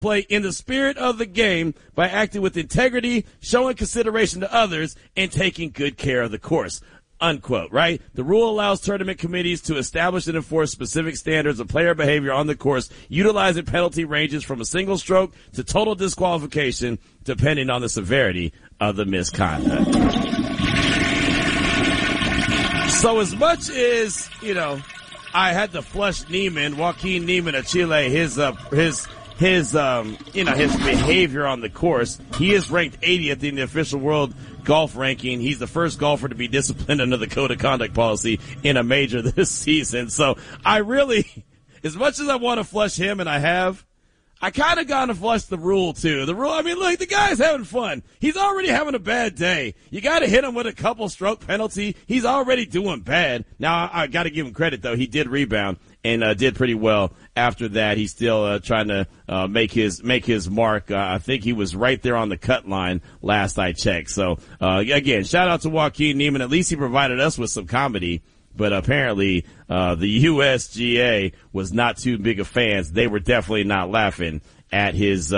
play in the spirit of the game by acting with integrity, showing consideration to others, and taking good care of the course. Unquote, right? The rule allows tournament committees to establish and enforce specific standards of player behavior on the course, utilizing penalty ranges from a single stroke to total disqualification, depending on the severity of the misconduct. So as much as, I had to flush Joaquin Niemann of Chile, his behavior on the course, he is ranked 80th in the official world golf ranking. He's the first golfer to be disciplined under the code of conduct policy in a major this season. So I really, as much as I want to flush him, and I kind of got to flush the rule too. Look, the guy's having fun. He's already having a bad day. You got to hit him with a couple stroke penalty. He's already doing bad. Now I got to give him credit though. He did rebound and did pretty well after that. He's still trying to make his mark. I think he was right there on the cut line last I checked. So again, shout out to Joaquin Niemann. At least he provided us with some comedy. But apparently the USGA was not too big of fans. They were definitely not laughing at his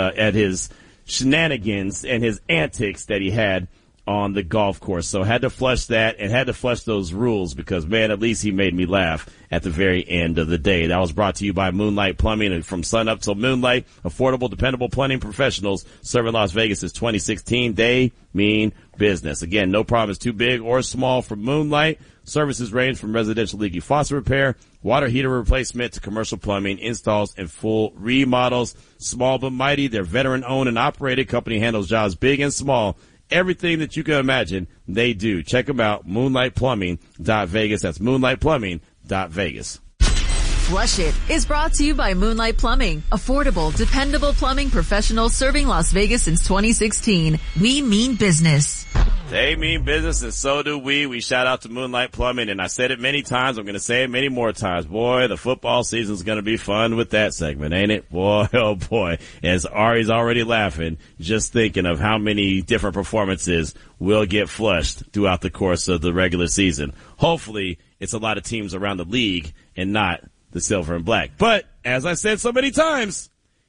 shenanigans and his antics that he had on the golf course. So had to flush that and had to flush those rules because, man, at least he made me laugh at the very end of the day. That was brought to you by Moonlight Plumbing, and from sun up till moonlight, affordable, dependable plumbing professionals serving Las Vegas since 2016. They mean business. Again, no problem is too big or small for Moonlight. Services range from residential leaky faucet repair, water heater replacement to commercial plumbing installs and full remodels. Small but mighty, they're veteran owned and operated. Company handles jobs big and small. Everything that you can imagine, they do. Check them out, moonlightplumbing.vegas. That's moonlightplumbing.vegas. Flush It is brought to you by Moonlight Plumbing. Affordable, dependable plumbing professionals serving Las Vegas since 2016. We mean business. They mean business, and so do we. We shout out to Moonlight Plumbing, and I said it many times. I'm going to say it many more times. Boy, the football season's going to be fun with that segment, ain't it? Boy, oh boy. As Ari's already laughing, just thinking of how many different performances will get flushed throughout the course of the regular season. Hopefully, it's a lot of teams around the league and not the silver and black. But, as I said so many times,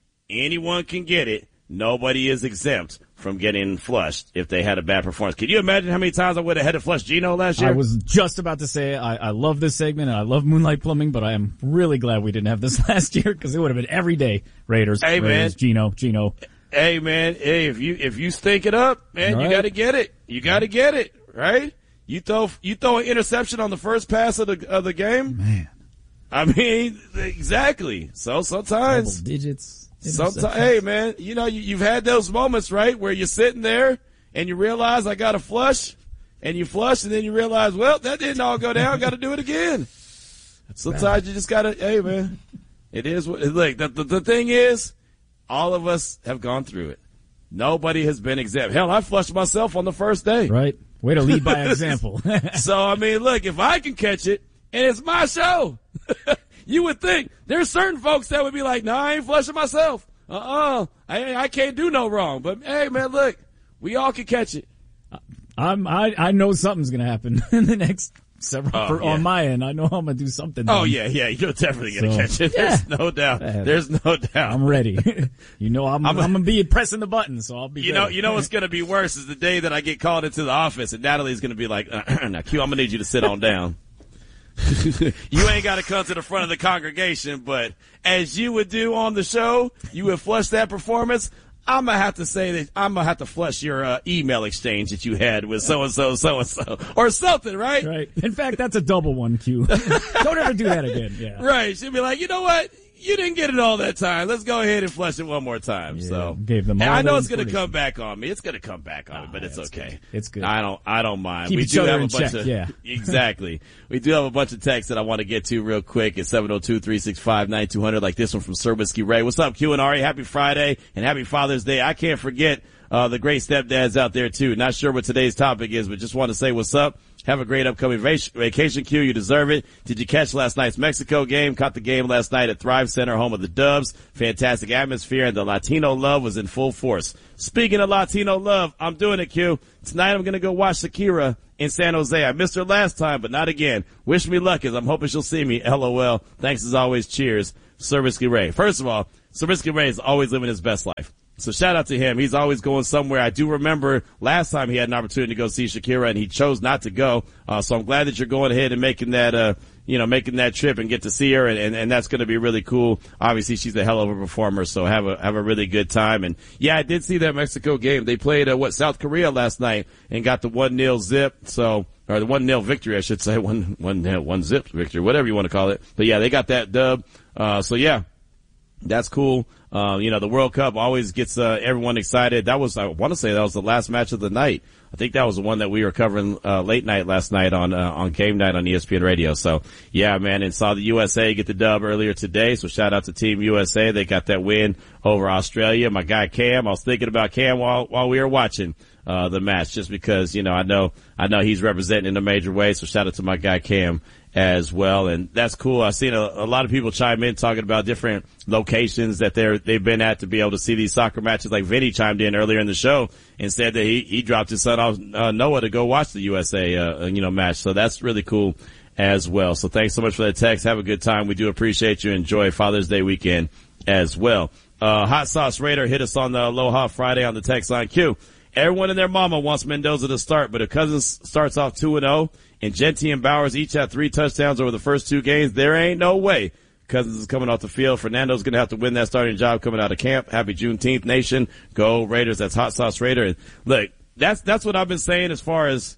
anyone can get it. Nobody is exempt from getting flushed if they had a bad performance. Can you imagine how many times I would have had to flush Gino last year? I was just about to say I love this segment and I love Moonlight Plumbing, but I am really glad we didn't have this last year because it would have been every day Raiders, hey, Raiders, man. Gino. Hey man, hey, if you stink it up, man, right. You got to get it. You got to get it, right? You throw an interception on the first pass of the game. Man, I mean, exactly. So sometimes double digits. Sometimes, hey man, you've had those moments, right, where you're sitting there and you realize I got to flush, and you flush, and then you realize, well, that didn't all go down. Got to do it again. Sometimes you just got to, hey man, it is what. Look, the thing is, all of us have gone through it. Nobody has been exempt. Hell, I flushed myself on the first day. Right. Way to lead by example. So I mean, look, if I can catch it, and it's my show. You would think there's certain folks that would be like, no, I ain't flushing myself. I can't do no wrong. But hey, man, look, we all can catch it. I know something's gonna happen in the next several on my end. I know I'm gonna do something. Oh yeah, you're definitely gonna catch it. There's no doubt. There's no doubt. I'm ready. I'm gonna be pressing the button, so I'll be. You know what's gonna be worse is the day that I get called into the office and Natalie's gonna be like, now Q, I'm gonna need you to sit on down. You ain't got to come to the front of the congregation, but as you would do on the show, you would flush that performance. I'm going to have to say that I'm going to have to flush your email exchange that you had with so-and-so, so-and-so, or something, right? Right. In fact, that's a double one, Q. Don't ever do that again. Yeah. Right. She'll be like, you know what? You didn't get it all that time. Let's go ahead and flush it one more time. Yeah, so gave them all. And I know it's going to come back on me. It's going to come back on me, but it's okay. Good. It's good. I don't mind. Keep we each do other have in a bunch check. of Yeah. Exactly. We do have a bunch of texts that I want to get to real quick. It's 702-365-9200, like this one from Sir Whiskey Ray. What's up, Q and Ari? Happy Friday and happy Father's Day. I can't forget the great stepdads out there too. Not sure what today's topic is, but just want to say what's up. Have a great upcoming vacation, Q. You deserve it. Did you catch last night's Mexico game? Caught the game last night at Thrive Center, home of the Dubs. Fantastic atmosphere, and the Latino love was in full force. Speaking of Latino love, I'm doing it, Q. Tonight I'm going to go watch Shakira in San Jose. I missed her last time, but not again. Wish me luck, as I'm hoping she'll see me. LOL. Thanks as always. Cheers. Sir Whiskey Ray. First of all, Zabriskie Ray is always living his best life. So shout out to him. He's always going somewhere. I do remember last time he had an opportunity to go see Shakira and he chose not to go. So I'm glad that you're going ahead and making that, making that trip and get to see her. And that's going to be really cool. Obviously she's a hell of a performer. So have a really good time. And yeah, I did see that Mexico game. They played, South Korea last night and got the 1-0 zip. So, or the 1-0 victory, I should say. 1 zip victory, whatever you want to call it. But yeah, they got that dub. So yeah. That's cool. The World Cup always gets everyone excited. I want to say that was the last match of the night. I think that was the one that we were covering late night last night on Game Night on ESPN Radio. So yeah, man, and saw the USA get the dub earlier today. So shout out to Team USA. They got that win over Australia. My guy Cam, I was thinking about Cam while we were watching the match, just because I know he's representing in a major way. So shout out to my guy Cam as well. And that's cool. I've seen a lot of people chime in talking about different locations that they've been at to be able to see these soccer matches. Like Vinny chimed in earlier in the show and said that he dropped his son off, Noah, to go watch the USA, match. So that's really cool as well. So thanks so much for that text. Have a good time. We do appreciate you. Enjoy Father's Day weekend as well. Hot Sauce Raider hit us on the Aloha Friday on the text line. Q. Everyone and their mama wants Mendoza to start, but if Cousins starts off 2-0 and Genty and Bowers each have 3 touchdowns over the first 2 games, there ain't no way Cousins is coming off the field. Fernando's going to have to win that starting job coming out of camp. Happy Juneteenth, Nation. Go Raiders. That's Hot Sauce Raider. And look, that's what I've been saying as far as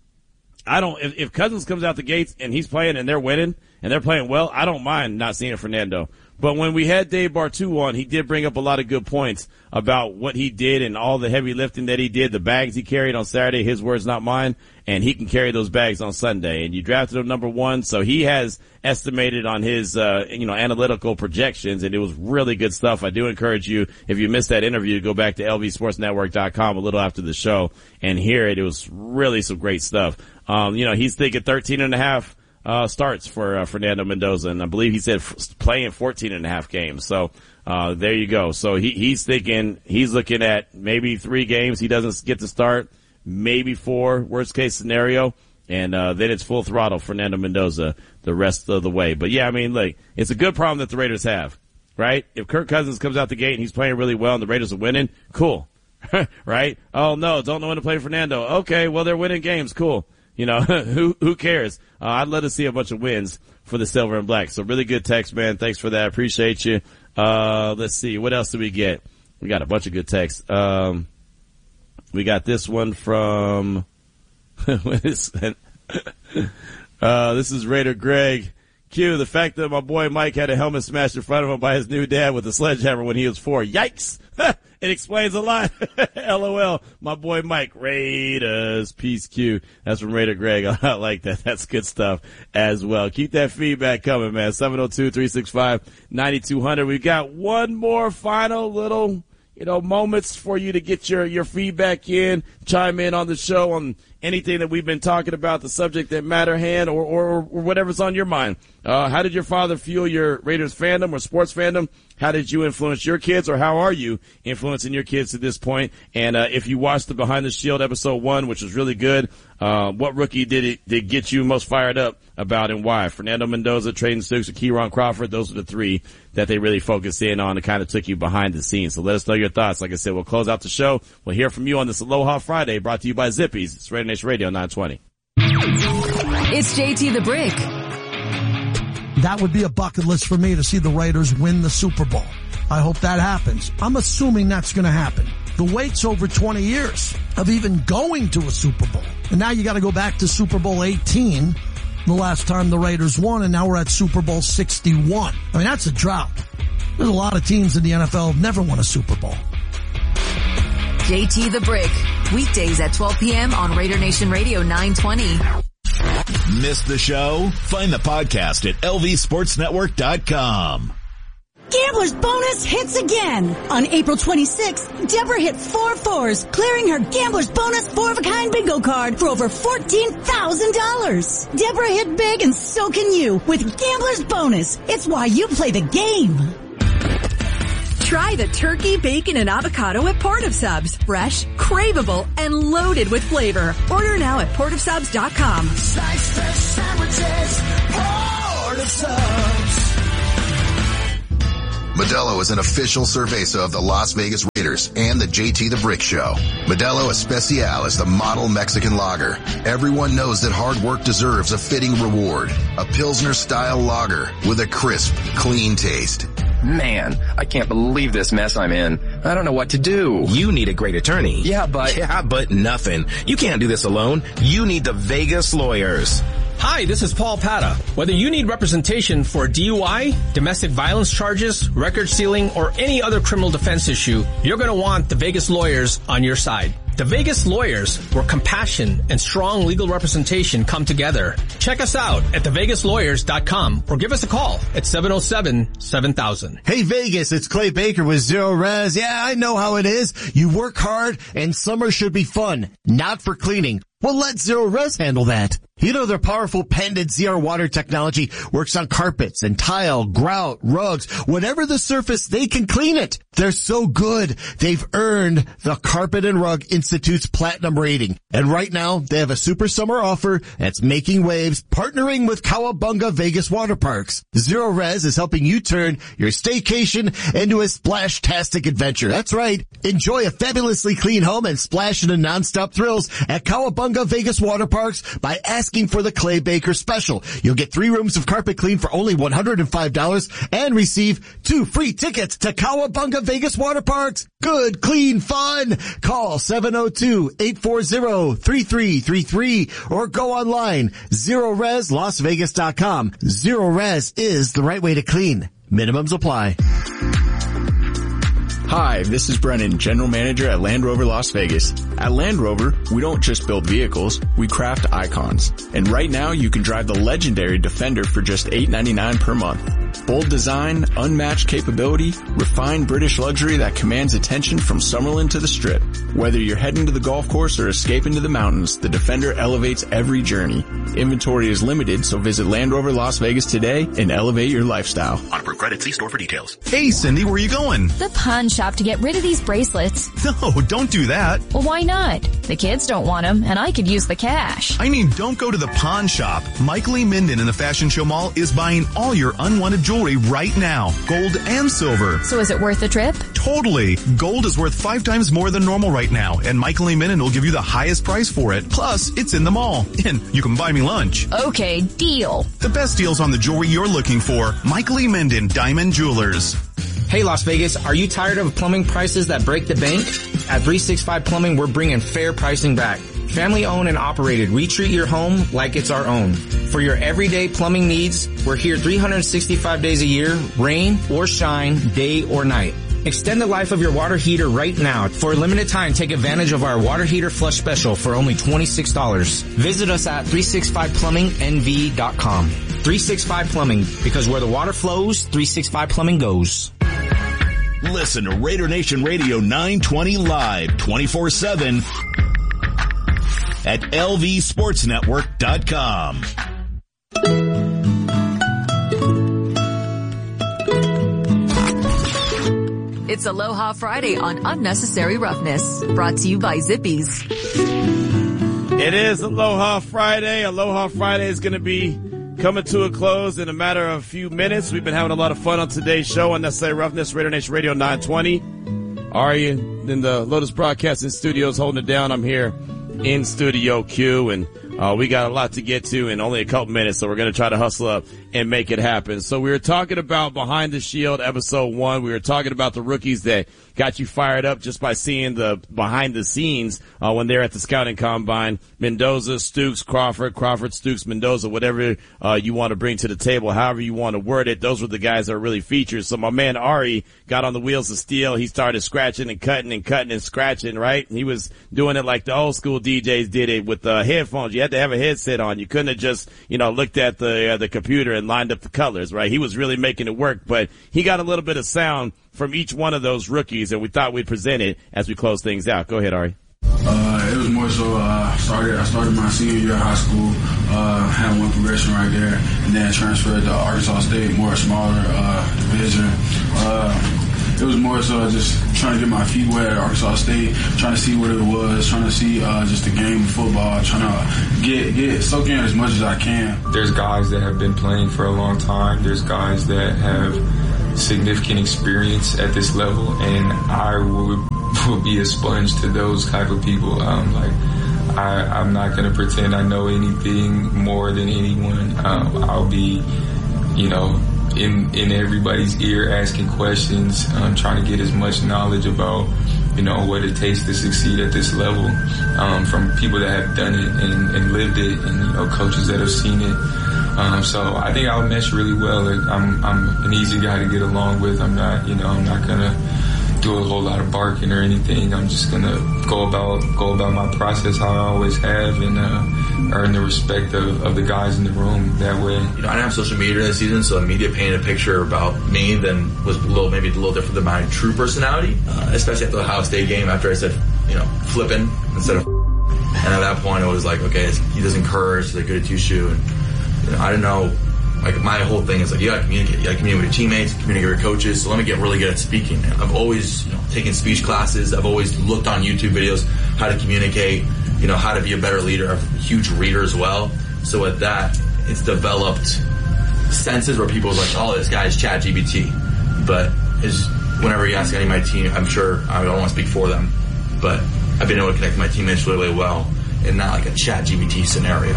if Cousins comes out the gates and he's playing and they're winning and they're playing well, I don't mind not seeing Fernando. But when we had Dave Bartu on, he did bring up a lot of good points about what he did and all the heavy lifting that he did, the bags he carried on Saturday, his words, not mine, and he can carry those bags on Sunday. And you drafted him number 1, so he has estimated on his, analytical projections, and it was really good stuff. I do encourage you, if you missed that interview, to go back to lvsportsnetwork.com a little after the show and hear it. It was really some great stuff. He's thinking 13.5 starts for Fernando Mendoza, and I believe he said playing 14.5 games. So there you go. So he's looking at maybe 3 games he doesn't get to start, maybe 4, worst case scenario, and then it's full throttle Fernando Mendoza the rest of the way. But yeah, I mean, look, it's a good problem that the Raiders have, right? If Kirk Cousins comes out the gate and he's playing really well and the Raiders are winning, cool. Right? Oh no, don't know when to play Fernando. Okay, well they're winning games, cool. Who cares? I'd love to see a bunch of wins for the Silver and Black. So really good text, man. Thanks for that. Appreciate you. Let's see. What else do we get? We got a bunch of good texts. We got this one from, this is Raider Greg. Q, the fact that my boy Mike had a helmet smashed in front of him by his new dad with a sledgehammer when he was 4. Yikes! It explains a lot. LOL. My boy Mike. Raiders. Peace, Q. That's from Raider Greg. I like that. That's good stuff as well. Keep that feedback coming, man. 702-365-9200. We've got one more final little, moments for you to get your feedback in, chime in on the show on anything that we've been talking about, the subject that matter hand, or whatever's on your mind. How did your father fuel your Raiders fandom or sports fandom? How did you influence your kids, or how are you influencing your kids to this point? And if you watched the Behind the Shield episode 1, which was really good, what rookie did get you most fired up about and why? Fernando Mendoza, Trayden Stukes, or Keyron Crawford? Those are the 3 that they really focused in on and kind of took you behind the scenes. So let us know your thoughts. Like I said, we'll close out the show. We'll hear from you on this Aloha Friday, brought to you by Zippies. It's Raider Nation Radio 920. It's JT the Brick. That would be a bucket list for me, to see the Raiders win the Super Bowl. I hope that happens. I'm assuming that's going to happen. The wait's over 20 years of even going to a Super Bowl. And now you got to go back to Super Bowl 18, the last time the Raiders won, and now we're at Super Bowl 61. I mean, that's a drought. There's a lot of teams in the NFL have never won a Super Bowl. JT the Brick. Weekdays at 12 p.m. on Raider Nation Radio 920. Missed the show? Find the podcast at lvsportsnetwork.com. Gambler's Bonus hits again. On April 26th, Deborah hit 4 4s, clearing her Gambler's Bonus 4-of-a-kind bingo card for over $14,000. Deborah hit big, and so can you with Gambler's Bonus. It's why you play the game. Try the turkey, bacon, and avocado at Port of Subs. Fresh, craveable, and loaded with flavor. Order now at portofsubs.com. Sliced fish sandwiches, Port of Subs. Modelo is an official cerveza of the Las Vegas Raiders and the JT the Brick Show. Modelo Especial is the model Mexican lager. Everyone knows that hard work deserves a fitting reward. A Pilsner-style lager with a crisp, clean taste. Man, I can't believe this mess I'm in. I don't know what to do. You need a great attorney. Yeah, but nothing. You can't do this alone. You need the Vegas Lawyers. Hi, this is Paul Pata. Whether you need representation for DUI, domestic violence charges, record sealing, or any other criminal defense issue, you're going to want the Vegas Lawyers on your side. The Vegas Lawyers, where compassion and strong legal representation come together. Check us out at thevegaslawyers.com or give us a call at 707-7000. Hey Vegas, it's Clay Baker with Zero Res. Yeah, I know how it is. You work hard and summer should be fun, not for cleaning. Well, let Zero Res handle that. You know, their powerful pendant Zero Water technology works on carpets and tile, grout, rugs, whatever the surface, they can clean it. They're so good. They've earned the Carpet and Rug Institute's platinum rating. And right now, they have a super summer offer that's making waves, partnering with Cowabunga Vegas Water Parks. Zero Res is helping you turn your staycation into a splash-tastic adventure. That's right. Enjoy a fabulously clean home and splash into nonstop thrills at Cowabunga Vegas Water Parks by asking for the Clay Baker special. You'll get 3 rooms of carpet clean for only $105 and receive 2 free tickets to Cowabunga Vegas Water Parks. Good, clean fun. Call 702-840-3333 or go online, ZeroResLasVegas.com. Zero Res is the right way to clean. Minimums apply. Hi, this is Brennan, General Manager at Land Rover Las Vegas. At Land Rover, we don't just build vehicles, we craft icons. And right now, you can drive the legendary Defender for just $8.99 per month. Bold design, unmatched capability, refined British luxury that commands attention from Summerlin to the Strip. Whether you're heading to the golf course or escaping to the mountains, the Defender elevates every journey. Inventory is limited, so visit Land Rover Las Vegas today and elevate your lifestyle. On approved credit, see store for details. Hey, Cindy, where are you going? The pawn shop to get rid of these bracelets. No, don't do that. Well, why not? The kids don't want them, and I could use the cash. I mean, don't go to the pawn shop. Michael E. Minden in the Fashion Show Mall is buying all your unwanted jewelry right now. Gold and silver. So is it worth the trip? Totally. Gold is worth 5 times more than normal right now, and Michael E. Minden will give you the highest price for it. Plus, it's in the mall. And you can buy me lunch. Okay, deal. The best deals on the jewelry you're looking for. Michael E. Minden, Diamond Jewelers. Hey Las Vegas, are you tired of plumbing prices that break the bank? At 365 Plumbing, we're bringing fair pricing back. Family owned and operated, we treat your home like it's our own. For your everyday plumbing needs, we're here 365 days a year, rain or shine, day or night. Extend the life of your water heater right now. For a limited time, take advantage of our water heater flush special for only $26. Visit us at 365plummingnv.com. 365 Plumbing, because where the water flows, 365 Plumbing goes. Listen to Raider Nation Radio 920 live 24/7 at lvsportsnetwork.com. It's Aloha Friday on Unnecessary Roughness, brought to you by Zippies. It is Aloha Friday. Aloha Friday is going to be coming to a close in a matter of a few minutes. We've been having a lot of fun on today's show, Unnecessary Roughness, Raider Nation Radio 920. Ari in the Lotus Broadcasting Studios holding it down. I'm here in Studio Q, and we got a lot to get to in only a couple minutes, so we're going to try to hustle up and make it happen. So we were talking about Behind the Shield, episode 1. We were talking about the rookies that got you fired up just by seeing the behind the scenes when they're at the scouting combine. Mendoza, Stukes, Crawford, Stukes, Mendoza, whatever you want to bring to the table, however you want to word it. Those were the guys that are really featured. So my man Ari got on the wheels of steel. He started scratching and cutting and scratching, right? He was doing it like the old school DJs did it with headphones. You had to have a headset on. You couldn't have just, looked at the computer and lined up the colors, right? He was really making it work, but he got a little bit of sound from each one of those rookies, and we thought we'd present it as we close things out. Go ahead, Ari. It was more so, I started my senior year of high school, had one progression right there, and then transferred to Arkansas State, more smaller division. It was more so just trying to get my feet wet at Arkansas State, trying to see what it was, trying to see just the game of football, trying to get soak in as much as I can. There's guys that have been playing for a long time. There's guys that have significant experience at this level, and I will be a sponge to those type of people. I'm not going to pretend I know anything more than anyone. I'll be, in everybody's ear asking questions, trying to get as much knowledge about, what it takes to succeed at this level, from people that have done it and lived it, and, coaches that have seen it. So I think I'll mesh really well. I'm an easy guy to get along with. I'm not going to do a whole lot of barking or anything. I'm just going to go about my process how I always have, and earn the respect of the guys in the room that way. I didn't have social media this season, so the media painted a picture about me that was maybe a little different than my true personality, especially after the Ohio State game, after I said, flipping instead of and at that point it was like, okay, he doesn't curse, he's a good at shoe, and I didn't know. My whole thing is you gotta communicate. You gotta communicate with your teammates, communicate with your coaches. So let me get really good at speaking. I've always, taken speech classes. I've always looked on YouTube videos how to communicate, how to be a better leader. I'm a huge reader as well. So with that, it's developed senses where people are like, oh, this guy's ChatGPT. But whenever you ask any of my team, I'm sure, I don't want to speak for them, but I've been able to connect with my teammates really, really well, and not like a ChatGPT scenario.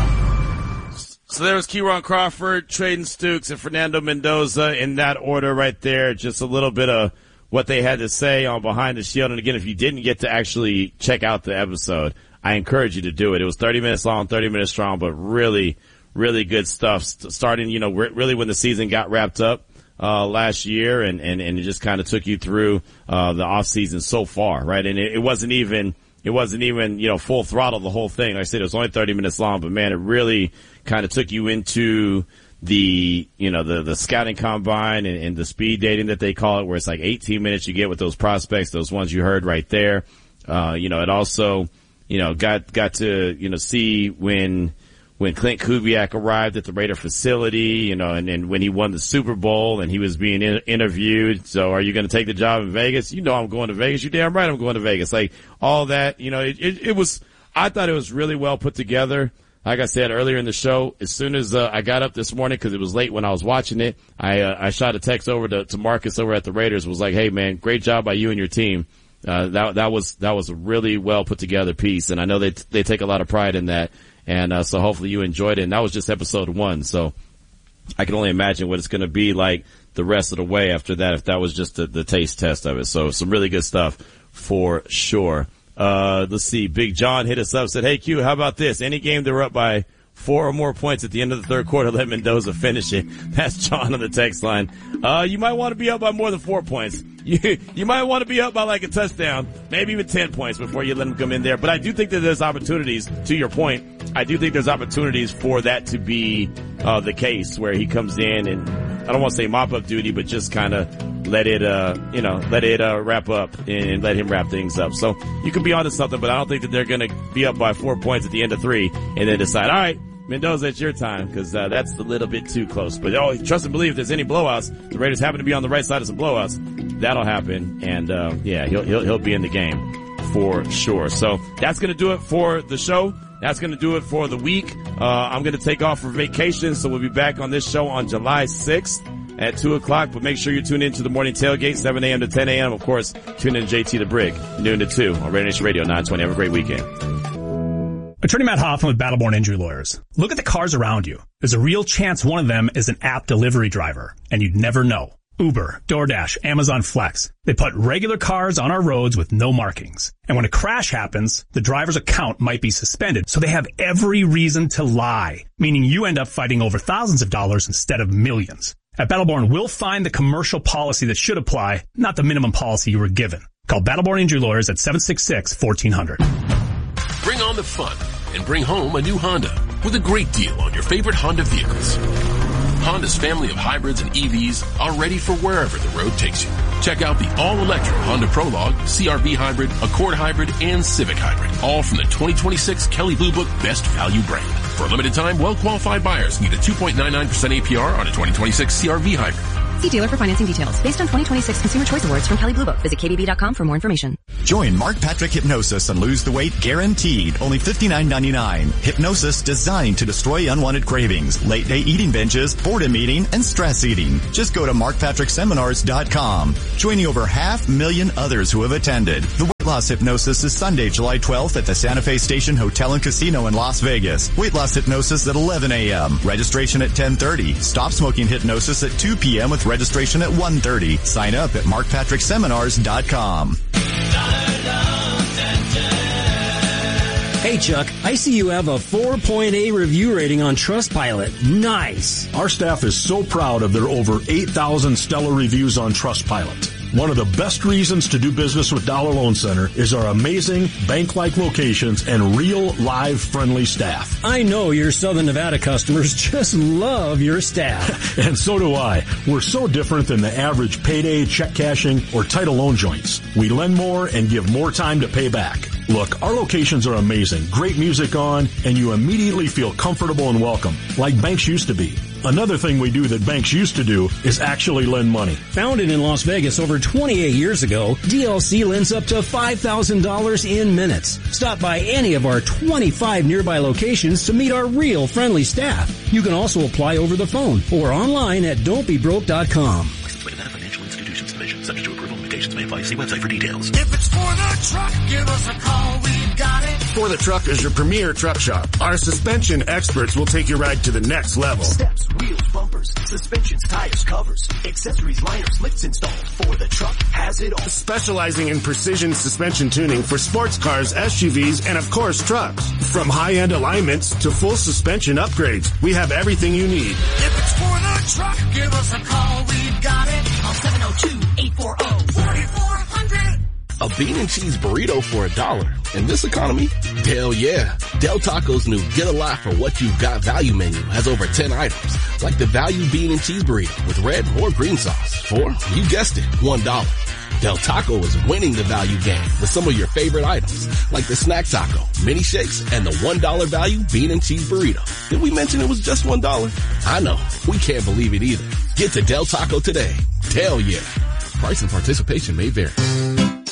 So there was Keyron Crawford, Trayden Stukes, and Fernando Mendoza in that order right there. Just a little bit of what they had to say on Behind the Shield. And again, if you didn't get to actually check out the episode, I encourage you to do it. It was 30 minutes long, 30 minutes strong, but really, really good stuff. Starting, really when the season got wrapped up last year, and it just kind of took you through the off season so far, right? And it wasn't even full throttle the whole thing. Like I said, it was only 30 minutes long, but man, it really kind of took you into the scouting combine and the speed dating that they call it, where it's like 18 minutes you get with those prospects, those ones you heard right there. It also, got to, see when Clint Kubiak arrived at the Raider facility, and when he won the Super Bowl and he was being interviewed. So are you going to take the job in Vegas? I'm going to Vegas. You're damn right I'm going to Vegas. Like all that, I thought it was really well put together. Like I said earlier in the show, as soon as I got up this morning, because it was late when I was watching it, I shot a text over to Marcus over at the Raiders. Was like, hey man, great job by you and your team. That was a really well put together piece, and I know they take a lot of pride in that. And so hopefully you enjoyed it. And that was just episode 1, so I can only imagine what it's going to be like the rest of the way after that, if that was just the taste test of it. So some really good stuff for sure. Let's see. Big John hit us up, said, hey Q, how about this? Any game they're up by 4 or more points at the end of the third quarter, let Mendoza finish it. That's John on the text line. You might want to be up by more than 4 points. You might want to be up by like a touchdown, maybe even 10 points before you let him come in there. But I do think that there's opportunities, to your point, I do think there's opportunities for that to be the case, where he comes in and, I don't want to say mop up duty, but just kind of let it wrap up and let him wrap things up. So you could be onto something, but I don't think that they're going to be up by 4 points at the end of 3 and then decide, all right, Mendoza, it's your time, because that's a little bit too close. But trust and believe, if there's any blowouts, the Raiders happen to be on the right side of some blowouts, that'll happen. And he'll be in the game for sure. So that's going to do it for the show. That's going to do it for the week. I'm going to take off for vacation, so we'll be back on this show on July 6th at 2 o'clock. But make sure you tune in to the morning tailgate, 7 a.m. to 10 a.m. Of course, tune in to JT the Brig, noon to 2 on Raider Nation Radio 920. Have a great weekend. Attorney Matt Hoffman with Battleborn Injury Lawyers. Look at the cars around you. There's a real chance one of them is an app delivery driver, and you'd never know. Uber, DoorDash, Amazon Flex. They put regular cars on our roads with no markings. And when a crash happens, the driver's account might be suspended, so they have every reason to lie, meaning you end up fighting over thousands of dollars instead of millions. At Battleborn, we'll find the commercial policy that should apply, not the minimum policy you were given. Call Battleborn Injury Lawyers at 766-1400. Bring on the fun and bring home a new Honda with a great deal on your favorite Honda vehicles. Honda's family of hybrids and EVs are ready for wherever the road takes you. Check out the all-electric Honda Prologue, CR-V Hybrid, Accord Hybrid, and Civic Hybrid, all from the 2026 Kelley Blue Book Best Value brand. For a limited time, well-qualified buyers get a 2.99% APR on a 2026 CR-V Hybrid. See dealer for financing details. Based on 2026 Consumer Choice Awards from Kelley Blue Book. Visit kbb.com for more information. Join Mark Patrick Hypnosis and lose the weight guaranteed. Only $59.99. Hypnosis designed to destroy unwanted cravings, late day eating binges, boredom eating, and stress eating. Just go to markpatrickseminars.com. Joining over 500,000 others who have attended. The Weight Loss Hypnosis is Sunday, July 12th at the Santa Fe Station Hotel and Casino in Las Vegas. Weight Loss Hypnosis at 11 a.m. Registration at 10:30. Stop Smoking Hypnosis at 2 p.m. with registration at 1:30. Sign up at markpatrickseminars.com. Hey Chuck, I see you have a 4.8 review rating on Trustpilot. Nice. Our staff is so proud of their over 8,000 stellar reviews on Trustpilot. One of the best reasons to do business with Dollar Loan Center is our amazing bank-like locations and real, live, friendly staff. I know your Southern Nevada customers just love your staff. And so do I. We're so different than the average payday, check cashing, or title loan joints. We lend more and give more time to pay back. Look, our locations are amazing, great music on, and you immediately feel comfortable and welcome, like banks used to be. Another thing we do that banks used to do is actually lend money. Founded in Las Vegas over 28 years ago, DLC lends up to $5,000 in minutes. Stop by any of our 25 nearby locations to meet our real friendly staff. You can also apply over the phone or online at don'tbebroke.com. Licensed by Nevada Financial Institutions Division. Subject to approval. Limitations may apply. See website for details. If it's for the truck, give us a call. We've got it. For the Truck is your premier truck shop. Our suspension experts will take your ride to the next level. Steps, wheels, bumpers, suspensions, tires, covers, accessories, liners, lifts installed. For the Truck has it all. Specializing in precision suspension tuning for sports cars, SUVs, and of course trucks. From high-end alignments to full suspension upgrades, we have everything you need. If it's for the truck, give us a call. We've got it. On 702-840-4400. A bean and cheese burrito for $1. In this economy? Hell yeah. Del Taco's new Get a Lot for What You've Got value menu has over 10 items, like the value bean and cheese burrito with red or green sauce for, you guessed it, $1. Del Taco is winning the value game with some of your favorite items, like the snack taco, mini shakes, and the $1 value bean and cheese burrito. Did we mention it was just $1? I know. We can't believe it either. Get to Del Taco today. Hell yeah. Price and participation may vary.